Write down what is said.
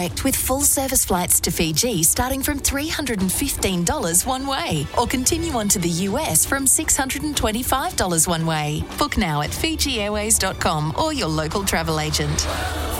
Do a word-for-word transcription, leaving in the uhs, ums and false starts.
with full service flights to Fiji starting from three hundred fifteen dollars one way, or continue on to the U S from six hundred twenty-five dollars one way. Book now at fiji airways dot com or your local travel agent.